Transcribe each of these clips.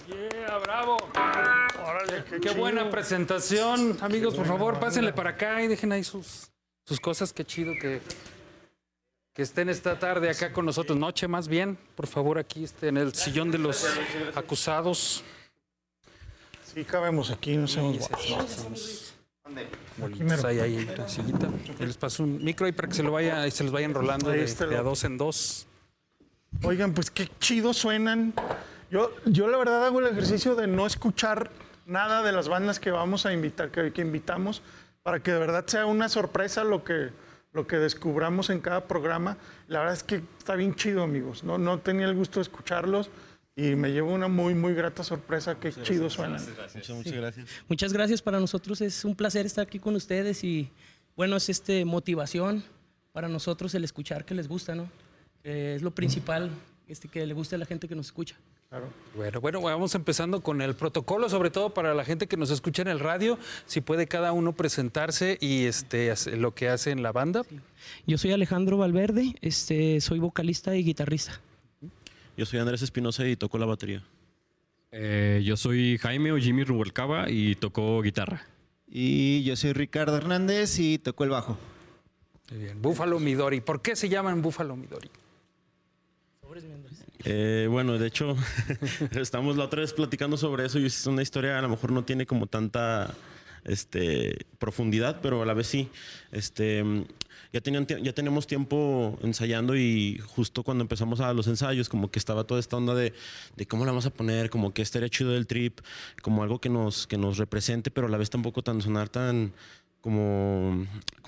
Yeah, bravo. Órale, qué buena presentación. Amigos, por favor, pásenle para acá y dejen ahí sus cosas. Qué chido que estén esta tarde acá con nosotros. Noche, más bien. Por favor, aquí en el sillón de los acusados. Sí, cabemos aquí, no seamos guapos. Ahí la sillita. Y les paso un micro ahí para que se los vayan rolando de a dos en dos. Oigan, pues qué chido suenan. Yo la verdad hago el ejercicio de no escuchar nada de las bandas que vamos a invitar, que invitamos, para que de verdad sea una sorpresa lo que descubramos en cada programa. La verdad es que está bien chido, amigos. No tenía el gusto de escucharlos y me llevo una muy, muy grata sorpresa. Qué chido suenan. Muchas gracias. Muchas gracias. Para nosotros es un placer estar aquí con ustedes y bueno, es motivación para nosotros el escuchar que les gusta, ¿no? Es lo principal, que le guste a la gente que nos escucha. Claro. Bueno, vamos empezando con el protocolo, sobre todo para la gente que nos escucha en el radio. Si puede cada uno presentarse y lo que hace en la banda. Sí. Yo soy Alejandro Valverde, soy vocalista y guitarrista. Yo soy Andrés Espinosa y toco la batería. Yo soy Jaime o Jimmy Rubalcaba y toco guitarra. Y yo soy Ricardo Hernández y toco el bajo. Muy bien. Búfalo Midori. ¿Por qué se llaman Búfalo Midori? Bueno, de hecho, estamos la otra vez platicando sobre eso y es una historia a lo mejor no tiene como tanta profundidad, pero a la vez sí. Ya tenemos tiempo ensayando y justo cuando empezamos a los ensayos como que estaba toda esta onda de cómo la vamos a poner, como que estaría chido del trip, como algo que nos represente, pero a la vez tampoco sonar tan como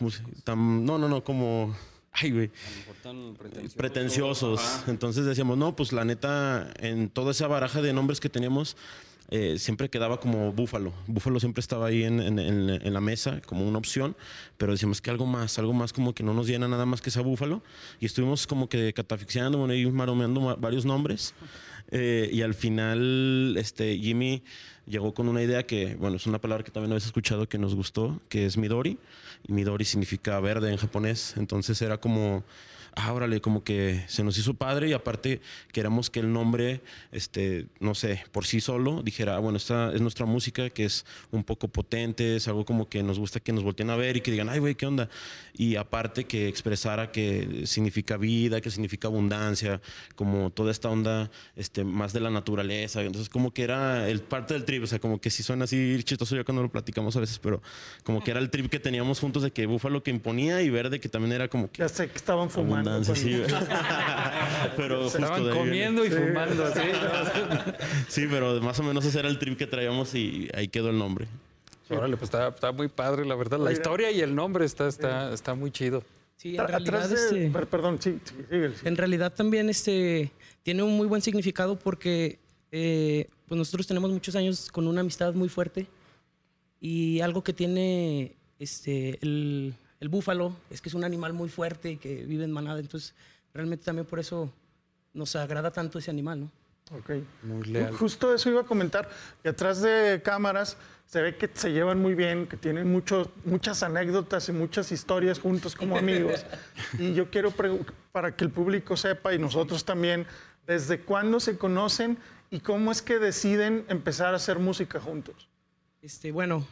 como... Ay, güey. Tan pretenciosos. Entonces decíamos, no, pues la neta, en toda esa baraja de nombres que teníamos, siempre quedaba como Búfalo. Búfalo siempre estaba ahí en la mesa como una opción, pero decíamos que algo más como que no nos llena nada más que esa Búfalo. Y estuvimos como que catafixiando, bueno, y maromeando varios nombres. Y al final, Jimmy llegó con una idea que, bueno, es una palabra que también habéis escuchado que nos gustó, que es Midori. Y Midori significa verde en japonés. Entonces era como, órale, como que se nos hizo padre y aparte queramos que el nombre, no sé, por sí solo dijera, bueno, esta es nuestra música que es un poco potente, es algo como que nos gusta que nos volteen a ver y que digan, ay, güey, ¿qué onda? Y aparte que expresara que significa vida, que significa abundancia, como toda esta onda más de la naturaleza. Entonces como que era parte del trip, o sea, como que sí suena así chistoso ya cuando lo platicamos a veces, pero como que era el trip que teníamos juntos de que Búfalo que imponía y Verde que también era como que... Ya sé que estaban fumando. Sí, pero estaban comiendo y fumando. Sí, pero más o menos ese era el trip que traíamos y ahí quedó el nombre. Órale, pues está muy padre, la verdad. La historia y el nombre está muy chido. Sí, en realidad, perdón, sí. En realidad también tiene un muy buen significado porque pues nosotros tenemos muchos años con una amistad muy fuerte y algo que tiene el búfalo es que es un animal muy fuerte y que vive en manada, entonces realmente también por eso nos agrada tanto ese animal, ¿no? Ok. Muy leal. Justo eso iba a comentar, que atrás de cámaras se ve que se llevan muy bien, que tienen muchas anécdotas y muchas historias juntos como amigos. Y yo quiero, para que el público sepa y nosotros también, ¿desde cuándo se conocen y cómo es que deciden empezar a hacer música juntos? Bueno,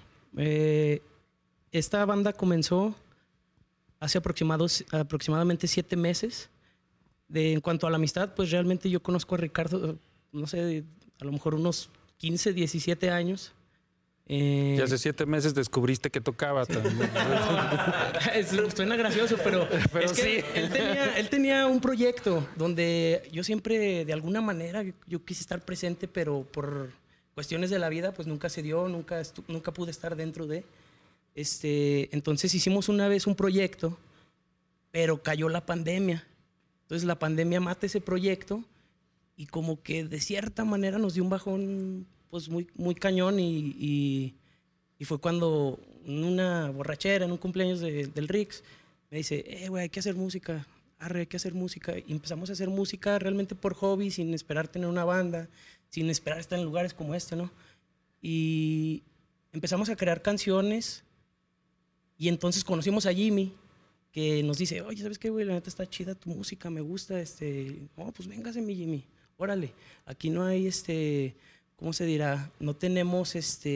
esta banda comenzó hace aproximadamente 7 meses. En cuanto a la amistad, pues realmente yo conozco a Ricardo, no sé, a lo mejor unos 15, 17 años. Y hace 7 meses descubriste que tocaba también. Suena gracioso, pero es que sí. él tenía un proyecto donde yo siempre, de alguna manera, yo quise estar presente, pero por cuestiones de la vida, pues nunca se dio, nunca pude estar dentro de... entonces hicimos una vez un proyecto, pero cayó la pandemia. Entonces la pandemia mata ese proyecto y como que de cierta manera nos dio un bajón pues muy, muy cañón y fue cuando en una borrachera, en un cumpleaños del Rix, me dice, güey, hay que hacer música, hay que hacer música. Y empezamos a hacer música realmente por hobby, sin esperar tener una banda, sin esperar estar en lugares como ¿no? Y empezamos a crear canciones y entonces conocimos a Jimmy, que nos dice, oye, ¿sabes qué, güey? La neta está chida tu música, me gusta, no, pues véngase mi Jimmy, órale, aquí no hay, ¿cómo se dirá? No tenemos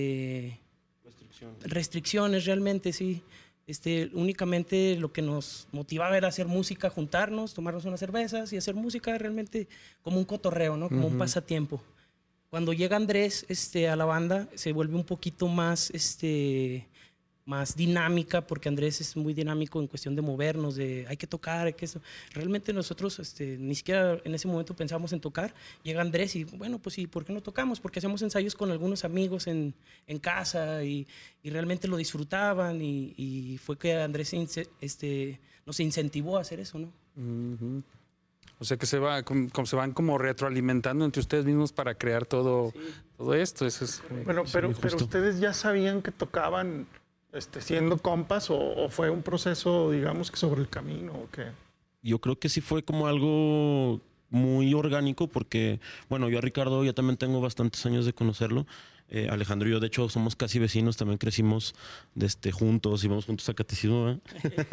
restricciones realmente, sí. Únicamente lo que nos motivaba era hacer música, juntarnos, tomarnos unas cervezas y hacer música realmente como un cotorreo, ¿no? Como un pasatiempo. Cuando llega Andrés a la banda, se vuelve un poquito más, más dinámica, porque Andrés es muy dinámico en cuestión de movernos, de hay que tocar, hay que eso. Realmente nosotros ni siquiera en ese momento pensamos en tocar. Llega Andrés y bueno, pues sí, ¿por qué no tocamos? Porque hacemos ensayos con algunos amigos en casa y realmente lo disfrutaban y fue que Andrés nos incentivó a hacer eso, ¿no? O sea que se van como retroalimentando entre ustedes mismos para crear todo esto. Eso es bueno, pero ustedes ya sabían que tocaban siendo compas o fue un proceso, digamos, que sobre el camino o qué. Yo creo que sí fue como algo muy orgánico porque, bueno, yo a Ricardo ya también tengo bastantes años de conocerlo. Alejandro y yo, de hecho, somos casi vecinos, también crecimos juntos, íbamos juntos al catecismo, ¿eh?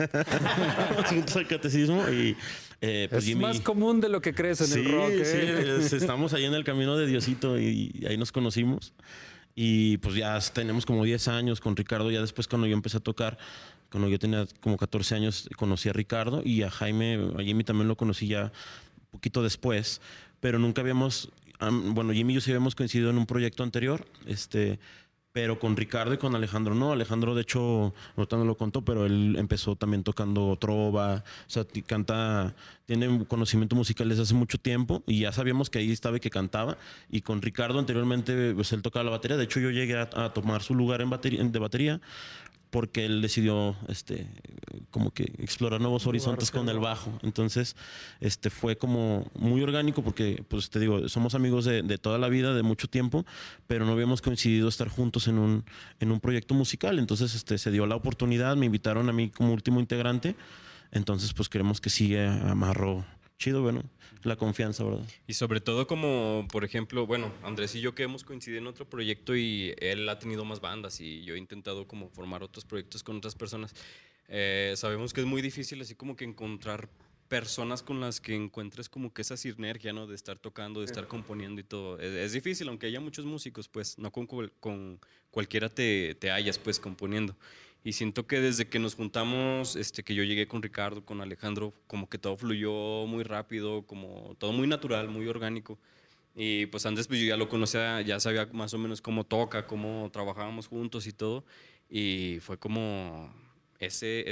Juntos al catecismo y pues es Jimmy, más común de lo que crees en el rock, ¿eh? Sí, estamos ahí en el camino de Diosito y ahí nos conocimos. Y pues ya tenemos como 10 años con Ricardo. Ya después cuando yo empecé a tocar, cuando yo tenía como 14 años, conocí a Ricardo y a Jimmy también lo conocí ya un poquito después, pero nunca habíamos, bueno, Jimmy y yo sí habíamos coincidido en un proyecto anterior, pero con Ricardo y con Alejandro no. Alejandro, de hecho, ahorita no lo contó, pero él empezó también tocando trova, o sea, tiene un conocimiento musical desde hace mucho tiempo y ya sabíamos que ahí estaba y que cantaba. Y con Ricardo anteriormente, pues él tocaba la batería. De hecho, yo llegué a tomar su lugar de batería porque él decidió como que explorar nuevos horizontes con el bajo. Entonces, fue como muy orgánico porque, pues te digo, somos amigos de toda la vida, de mucho tiempo, pero no habíamos coincidido estar juntos en un proyecto musical. Entonces, se dio la oportunidad, me invitaron a mí como último integrante. Entonces, pues queremos que siga amarro chido, bueno, la confianza, ¿verdad? Y sobre todo como, por ejemplo, bueno, Andrés y yo que hemos coincidido en otro proyecto y él ha tenido más bandas y yo he intentado como formar otros proyectos con otras personas. Sabemos que es muy difícil así como que encontrar personas con las que encuentres como que esa sinergia, ¿no? De estar tocando, de estar componiendo y todo. Es difícil, aunque haya muchos músicos, pues no con cualquiera te hallas pues componiendo. Y siento que desde que nos juntamos, que yo llegué con Ricardo, con Alejandro, como que todo fluyó muy rápido, como todo muy natural, muy orgánico. Y pues antes pues yo ya lo conocía, ya sabía más o menos cómo toca, cómo trabajábamos juntos y todo. Y fue como ese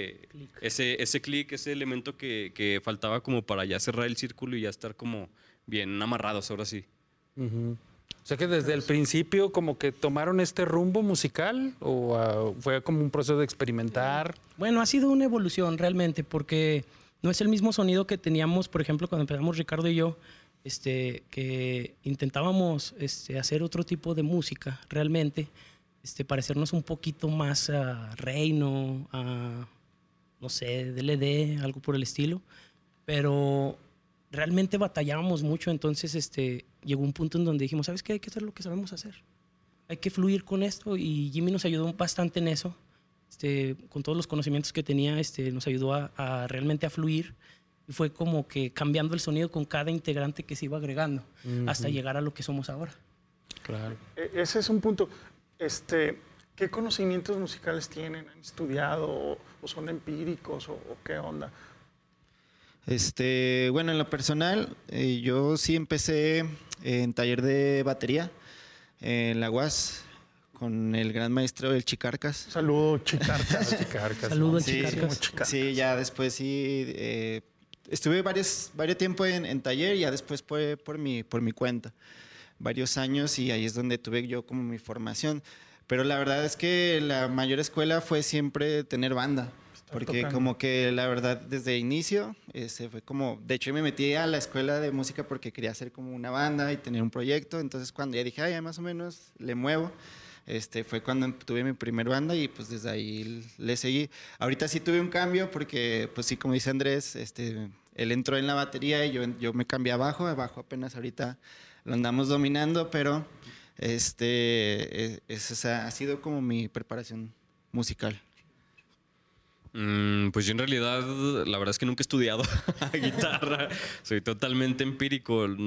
click, ese elemento que faltaba como para ya cerrar el círculo y ya estar como bien amarrados ahora sí. O sea que desde el principio como que tomaron este rumbo musical o fue como un proceso de experimentar. Bueno, ha sido una evolución realmente porque no es el mismo sonido que teníamos, por ejemplo, cuando empezamos Ricardo y yo, que intentábamos hacer otro tipo de música realmente, parecernos un poquito más a Reino, a, no sé, DLD, algo por el estilo, pero realmente batallábamos mucho, entonces llegó un punto en donde dijimos, ¿sabes qué? Hay que hacer lo que sabemos hacer. Hay que fluir con esto y Jimmy nos ayudó bastante en eso. Con todos los conocimientos que tenía, nos ayudó a realmente a fluir y fue como que cambiando el sonido con cada integrante que se iba agregando hasta llegar a lo que somos ahora. Claro. Ese es un punto. ¿Qué conocimientos musicales tienen? ¿Han estudiado o son empíricos o qué onda? Bueno, en lo personal, yo sí empecé en taller de batería en la UAS con el gran maestro El Chicarcas. Saludo, Chicarcas. Saludo, sí, Chicarcas. Sí, ya después sí. Estuve varios tiempo en taller y ya después fue por mi cuenta. Varios años y ahí es donde tuve yo como mi formación. Pero la verdad es que la mayor escuela fue siempre tener banda. Porque como que la verdad desde inicio fue como, de hecho yo me metí a la escuela de música porque quería hacer como una banda y tener un proyecto, entonces cuando ya dije, ya más o menos le muevo, fue cuando tuve mi primer banda y pues desde ahí le seguí. Ahorita sí tuve un cambio porque pues sí, como dice Andrés, él entró en la batería y yo me cambié a bajo apenas ahorita lo andamos dominando, pero esa ha sido como mi preparación musical. Pues yo en realidad, la verdad es que nunca he estudiado guitarra, soy totalmente empírico.